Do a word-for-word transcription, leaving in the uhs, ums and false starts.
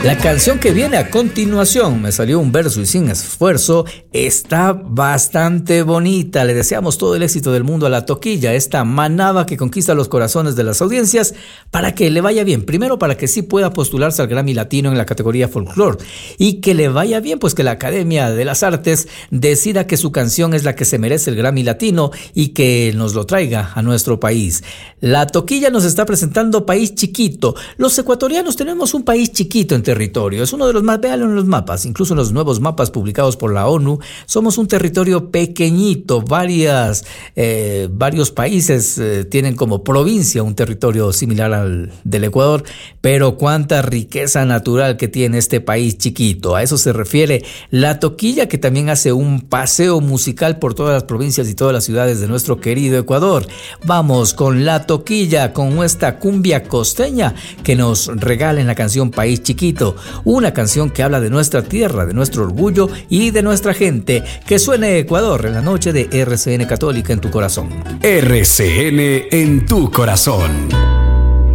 La canción que viene a continuación, me salió un verso y sin esfuerzo, está bastante bonita. Le deseamos todo el éxito del mundo a La Toquilla, esta manada que conquista los corazones de las audiencias, para que le vaya bien. Primero, para que sí pueda postularse al Grammy Latino en la categoría folclore, y que le vaya bien, pues que la Academia de las Artes decida que su canción es la que se merece el Grammy Latino y que nos lo traiga a nuestro país. La Toquilla nos está presentando País Chiquito. Los ecuatorianos tenemos un país chiquito en territorio, es uno de los más, véanlo en los mapas, incluso en los nuevos mapas publicados por la ONU, somos un territorio pequeñito, varias, eh, varios países eh, tienen como provincia un territorio similar al del Ecuador, pero cuánta riqueza natural que tiene este país chiquito, a eso se refiere La Toquilla, que también hace un paseo musical por todas las provincias y todas las ciudades de nuestro querido Ecuador. Vamos con La Toquilla, con esta cumbia costeña que nos regala en la canción País Chiquito, una canción que habla de nuestra tierra, de nuestro orgullo y de nuestra gente. Que suene Ecuador en la noche de R C N Católica en tu corazón. R C N en tu corazón.